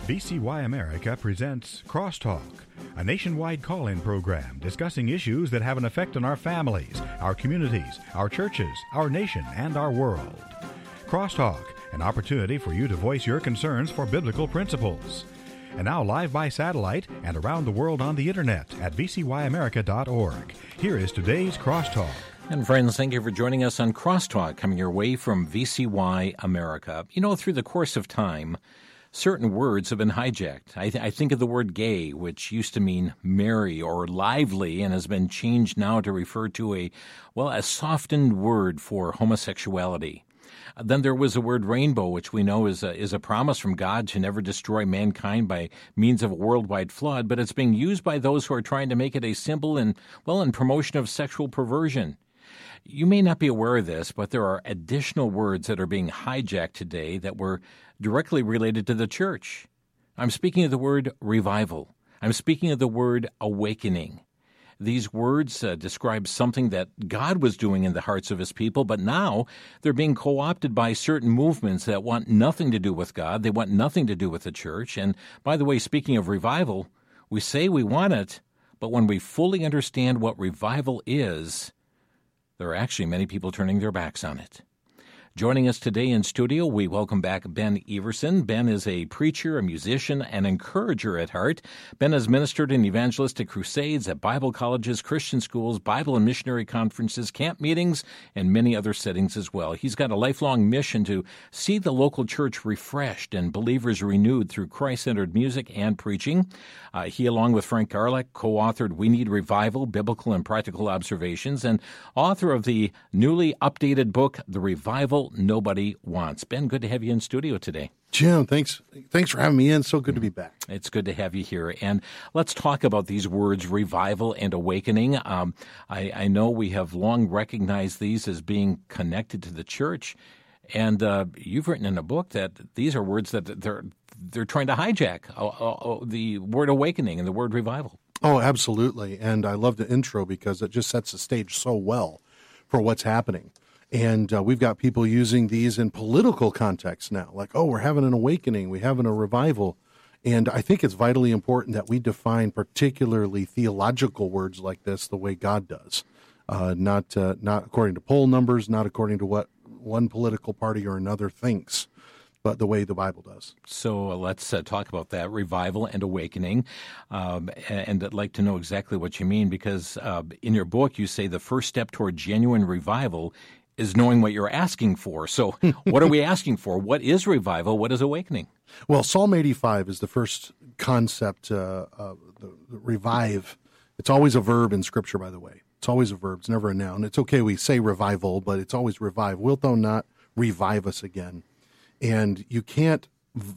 VCY America presents Crosstalk, a nationwide call-in program discussing issues that have an effect on our families, our communities, our churches, our nation, and our world. Crosstalk, an opportunity for you to voice your concerns for biblical principles. And now live by satellite and around the world on the internet at vcyamerica.org. Here is today's Crosstalk. And friends, thank you for joining us on Crosstalk, coming your way from VCY America. You know, through the course of time, certain words have been hijacked. I think of the word gay, which used to mean merry or lively and has been changed now to refer to a softened word for homosexuality. Then there was the word rainbow, which we know is a promise from God to never destroy mankind by means of a worldwide flood, but it's being used by those who are trying to make it a symbol in promotion of sexual perversion. You may not be aware of this, but there are additional words that are being hijacked today that were directly related to the church. I'm speaking of the word revival. I'm speaking of the word awakening. These words describe something that God was doing in the hearts of his people, but now they're being co-opted by certain movements that want nothing to do with God. They want nothing to do with the church. And by the way, speaking of revival, we say we want it, but when we fully understand what revival is, there are actually many people turning their backs on it. Joining us today in studio, we welcome back Ben Everson. Ben is a preacher, a musician, an encourager at heart. Ben has ministered in evangelistic crusades at Bible colleges, Christian schools, Bible and missionary conferences, camp meetings, and many other settings as well. He's got a lifelong mission to see the local church refreshed and believers renewed through Christ-centered music and preaching. He, along with Frank Garlick, co-authored We Need Revival, Biblical and Practical Observations, and author of the newly updated book, The Revival Nobody Wants. Ben, good to have you in studio today. Jim, thanks for having me in. So good to be back. It's good to have you here. And let's talk about these words, revival and awakening. I know we have long recognized these as being connected to the church. And you've written in a book that these are words that they're trying to hijack, the word awakening and the word revival. Oh, absolutely. And I love the intro because it just sets the stage so well for what's happening. And we've got people using these in political context now, like, oh, we're having an awakening, we're having a revival. And I think it's vitally important that we define particularly theological words like this the way God does, not according to poll numbers, not according to what one political party or another thinks, but the way the Bible does. So let's talk about that, revival and awakening. And I'd like to know exactly what you mean, because in your book you say the first step toward genuine revival is knowing what you're asking for. So what are we asking for? What is revival? What is awakening? Well, Psalm 85 is the first concept, the revive. It's always a verb in Scripture, by the way. It's always a verb. It's never a noun. It's okay we say revival, but it's always revive. Wilt thou not revive us again? And you can't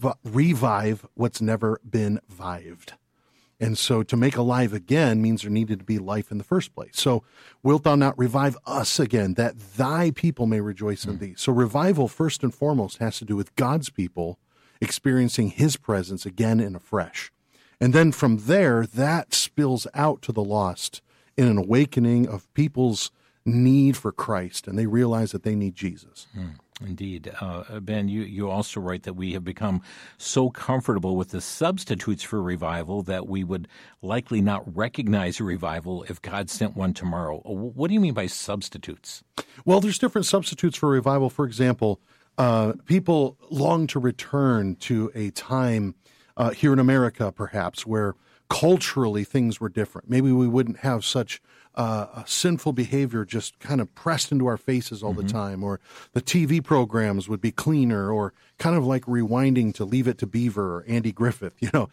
revive what's never been vived. And so to make alive again means there needed to be life in the first place. So wilt thou not revive us again, that thy people may rejoice in thee? So revival, first and foremost, has to do with God's people experiencing his presence again and afresh. And then from there, that spills out to the lost in an awakening of people's need for Christ, and they realize that they need Jesus. Indeed. Ben, you also write that we have become so comfortable with the substitutes for revival that we would likely not recognize a revival if God sent one tomorrow. What do you mean by substitutes? Well, there's different substitutes for revival. For example, people long to return to a time here in America, perhaps, where culturally things were different. Maybe we wouldn't have such sinful behavior just kind of pressed into our faces all the time, or the TV programs would be cleaner, or kind of like rewinding to Leave It to Beaver or Andy Griffith,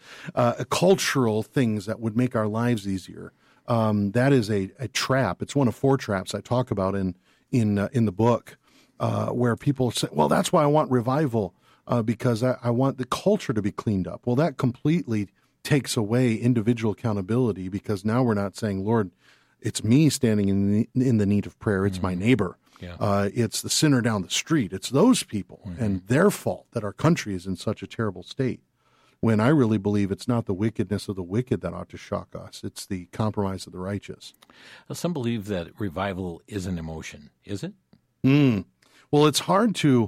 cultural things that would make our lives easier. That is a trap. It's one of 4 traps I talk about in the book, where people say, well, that's why I want revival, because I want the culture to be cleaned up. Well, that completely takes away individual accountability, because now we're not saying, Lord, it's me standing in the need of prayer. It's my neighbor. Yeah. It's the sinner down the street. It's those people and their fault that our country is in such a terrible state. When I really believe it's not the wickedness of the wicked that ought to shock us. It's the compromise of the righteous. Some believe that revival is an emotion. Is it? Well, it's hard to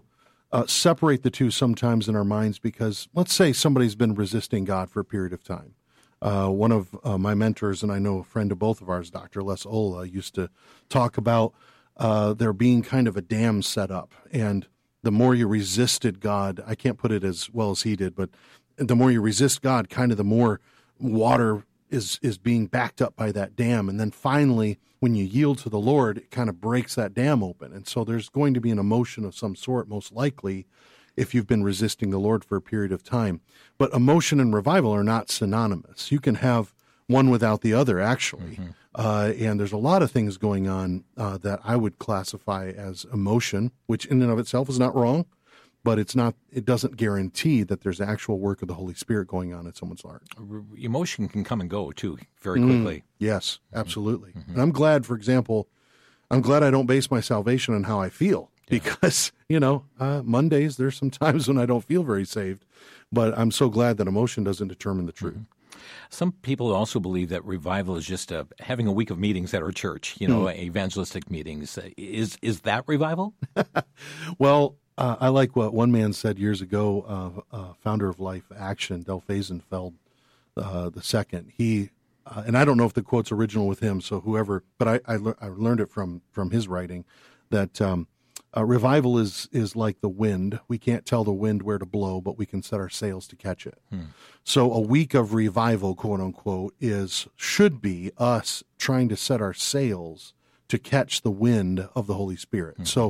separate the two sometimes in our minds because let's say somebody's been resisting God for a period of time. One of my mentors, and I know a friend of both of ours, Dr. Les Ola, used to talk about there being kind of a dam set up. And the more you resisted God, I can't put it as well as he did, but the more you resist God, kind of the more water is being backed up by that dam. And then finally, when you yield to the Lord, it kind of breaks that dam open. And so there's going to be an emotion of some sort, most likely, if you've been resisting the Lord for a period of time. But emotion and revival are not synonymous. You can have one without the other, actually. And there's a lot of things going on that I would classify as emotion, which in and of itself is not wrong, but it's not. It doesn't guarantee that there's actual work of the Holy Spirit going on in someone's heart. Emotion can come and go, too, very quickly. Yes, absolutely. And I'm glad, for example, I don't base my salvation on how I feel. Because, Mondays, there's some times when I don't feel very saved. But I'm so glad that emotion doesn't determine the truth. Some people also believe that revival is just having a week of meetings at our church, evangelistic meetings. Is that revival? Well, I like what one man said years ago, founder of Life Action, Del Faisenfeld the second. He, and I don't know if the quote's original with him, so whoever, but I learned it from his writing, that revival is like the wind. We can't tell the wind where to blow, but we can set our sails to catch it. So a week of revival, quote unquote, should be us trying to set our sails to catch the wind of the Holy Spirit. So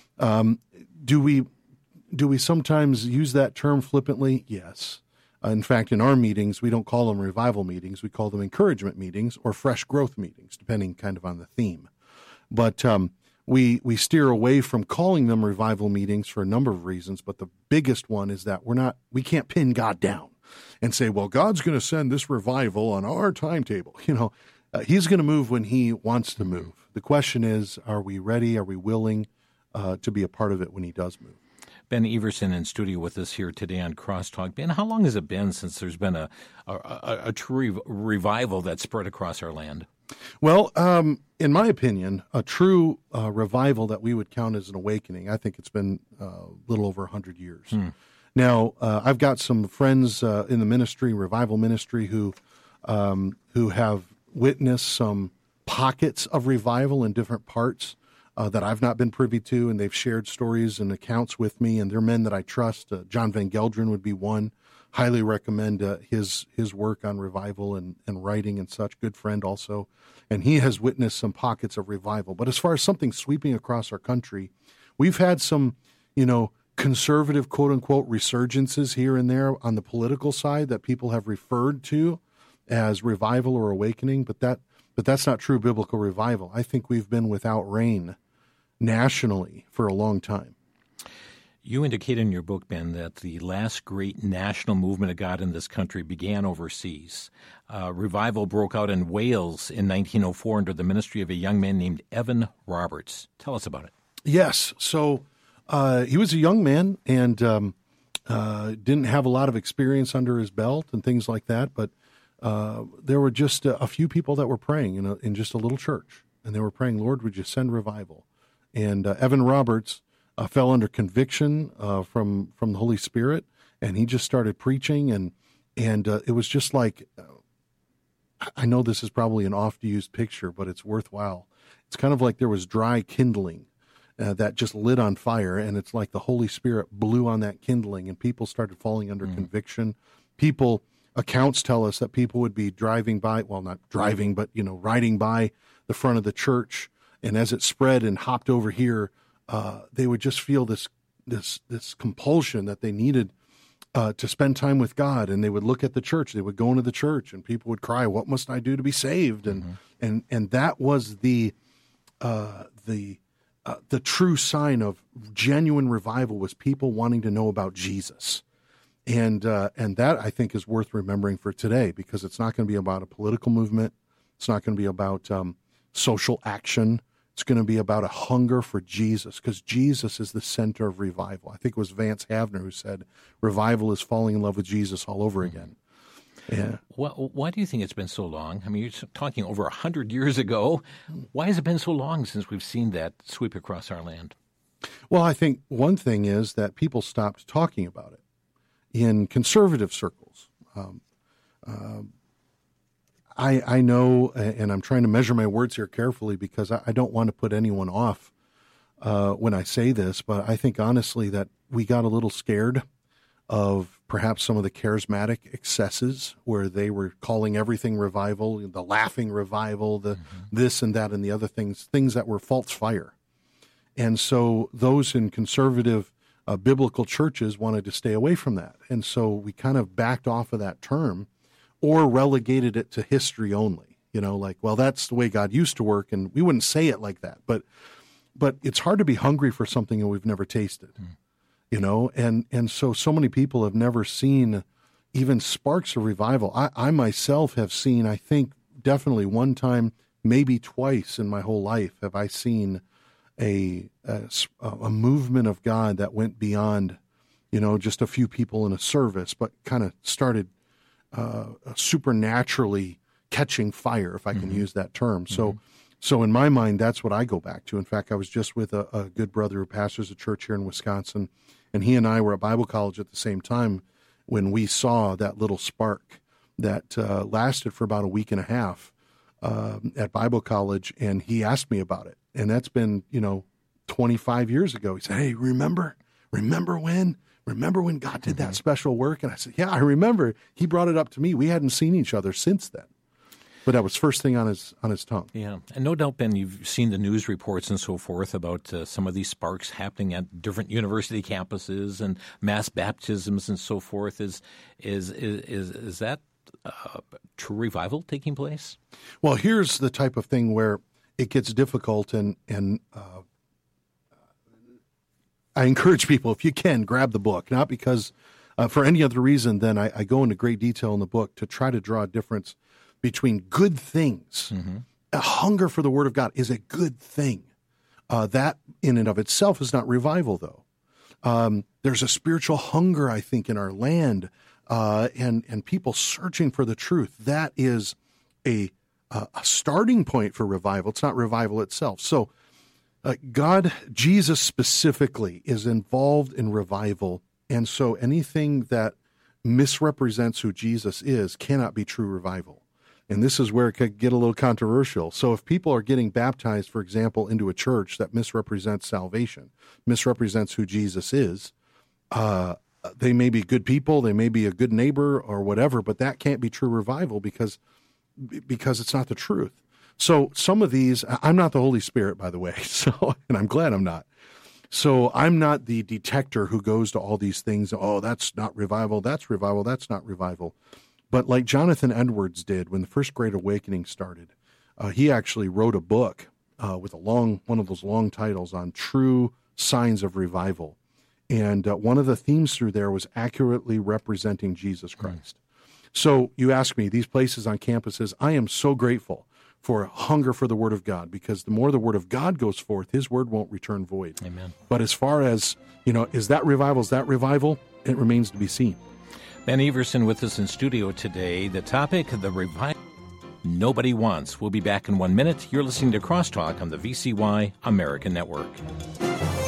do we sometimes use that term flippantly? Yes. In fact, in our meetings, we don't call them revival meetings. We call them encouragement meetings or fresh growth meetings, depending kind of on the theme. But we steer away from calling them revival meetings for a number of reasons, but the biggest one is that we can't pin God down and say, well, God's going to send this revival on our timetable. He's going to move when he wants to move. The question is, are we ready? Are we willing to be a part of it when he does move? Ben Everson in studio with us here today on Crosstalk. Ben, how long has it been since there's been a true revival that spread across our land? Well, in my opinion, a true revival that we would count as an awakening, I think it's been a little over 100 years. Now, I've got some friends in the ministry, revival ministry, who have witnessed some pockets of revival in different parts that I've not been privy to, and they've shared stories and accounts with me, and they're men that I trust. John Van Gelderen would be one. Highly recommend his work on revival and writing and such. Good friend also. And he has witnessed some pockets of revival. But as far as something sweeping across our country, we've had some, conservative, quote-unquote, resurgences here and there on the political side that people have referred to as revival or awakening, but that's not true biblical revival. I think we've been without rain nationally for a long time. You indicate in your book, Ben, that the last great national movement of God in this country began overseas. Revival broke out in Wales in 1904 under the ministry of a young man named Evan Roberts. Tell us about it. Yes. So he was a young man and didn't have a lot of experience under his belt and things like that, but there were just a few people that were praying in just a little church, and they were praying, Lord, would you send revival? And Evan Roberts fell under conviction from the Holy Spirit, and he just started preaching, and it was just like, I know this is probably an oft-used picture, but it's worthwhile. It's kind of like there was dry kindling that just lit on fire, and it's like the Holy Spirit blew on that kindling, and people started falling under conviction. Accounts tell us that people would be driving by, well, not driving, but, riding by the front of the church, and as it spread and hopped over here, they would just feel this compulsion that they needed to spend time with God, and they would look at the church. They would go into the church, and people would cry, "What must I do to be saved?" And that was the true sign of genuine revival, was people wanting to know about Jesus, and that I think is worth remembering for today, because it's not going to be about a political movement. It's not going to be about social action. It's going to be about a hunger for Jesus, because Jesus is the center of revival. I think it was Vance Havner who said, revival is falling in love with Jesus all over again. Yeah. Well, why do you think it's been so long? I mean, you're talking over 100 years ago. Why has it been so long since we've seen that sweep across our land? Well, I think one thing is that people stopped talking about it in conservative circles. I know, and I'm trying to measure my words here carefully because I don't want to put anyone off when I say this, but I think honestly that we got a little scared of perhaps some of the charismatic excesses where they were calling everything revival, the laughing revival, the this and that and the other things that were false fire. And so those in conservative biblical churches wanted to stay away from that. And so we kind of backed off of that term or relegated it to history only. Like, well, that's the way God used to work, and we wouldn't say it like that. But it's hard to be hungry for something that we've never tasted. And so many people have never seen even sparks of revival. I myself have seen, I think, definitely one time, maybe twice in my whole life, have I seen a movement of God that went beyond, just a few people in a service, but kind of started supernaturally catching fire, if I can use that term. So in my mind, that's what I go back to. In fact, I was just with a good brother who pastors a church here in Wisconsin, and he and I were at Bible college at the same time when we saw that little spark that lasted for about a week and a half at Bible college, and he asked me about it. And that's been, 25 years ago. He said, "Hey, remember when God did that special work?" And I said, "Yeah, I remember." He brought it up to me. We hadn't seen each other since then. But that was first thing on his tongue. Yeah, and no doubt, Ben, you've seen the news reports and so forth about some of these sparks happening at different university campuses and mass baptisms and so forth. Is that true revival taking place? Well, here's the type of thing where it gets difficult, and I encourage people, if you can, grab the book, not because for any other reason than I go into great detail in the book to try to draw a difference between good things. A hunger for the Word of God is a good thing. That in and of itself is not revival, though. There's a spiritual hunger, I think, in our land, and people searching for the truth. That is a starting point for revival. It's not revival itself. So Jesus specifically is involved in revival, and so anything that misrepresents who Jesus is cannot be true revival. And this is where it could get a little controversial. So if people are getting baptized, for example, into a church that misrepresents salvation, misrepresents who Jesus is, they may be good people, they may be a good neighbor or whatever, but that can't be true revival because it's not the truth. So some of these, I'm not the Holy Spirit, by the way, and I'm glad I'm not. So I'm not the detector who goes to all these things. Oh, that's not revival. That's revival. That's not revival. But like Jonathan Edwards did when the First Great Awakening started, he actually wrote a book with one of those long titles on true signs of revival. And one of the themes through there was accurately representing Jesus Christ. So you ask me, these places on campuses, I am so grateful for a hunger for the Word of God, because the more the Word of God goes forth, His Word won't return void. Amen. But as far as, is that revival? Is that revival? It remains to be seen. Ben Everson with us in studio today. The topic, the revival nobody wants. We'll be back in 1 minute. You're listening to Crosstalk on the VCY American Network.